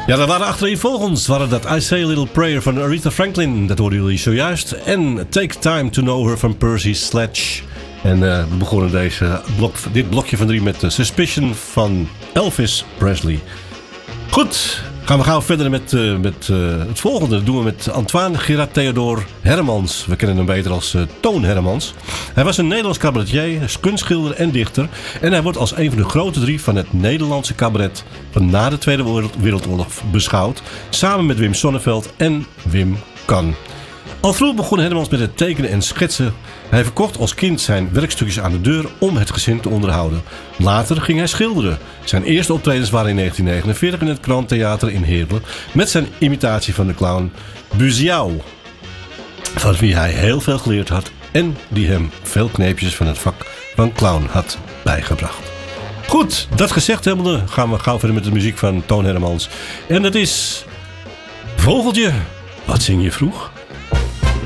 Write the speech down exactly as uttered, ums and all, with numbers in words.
Ja, dat waren achtereenvolgens. Waren dat I Say a Little Prayer van Aretha Franklin. Dat hoorden jullie zojuist. En Take Time to Know Her van Percy Sledge. En uh, we begonnen deze blok, dit blokje van drie met uh, Suspicion van Elvis Presley. Goed, gaan we gauw verder met, uh, met uh, het volgende. Dat doen we met Antoine Gerard Theodor Hermans. We kennen hem beter als uh, Toon Hermans. Hij was een Nederlands cabaretier, kunstschilder en dichter. En hij wordt als een van de grote drie van het Nederlandse cabaret van na de Tweede Wereldoorlog beschouwd. Samen met Wim Sonneveld en Wim Kan. Al vroeg begon Hermans met het tekenen en schetsen. Hij verkocht als kind zijn werkstukjes aan de deur om het gezin te onderhouden. Later ging hij schilderen. Zijn eerste optredens waren in negentien negenenveertig in het Krant Theater in Heerlen met zijn imitatie van de clown Buziau, van wie hij heel veel geleerd had en die hem veel kneepjes van het vak van clown had bijgebracht. Goed, dat gezegd hebbende gaan we gauw verder met de muziek van Toon Hermans. En dat is Vogeltje, wat zing je vroeg?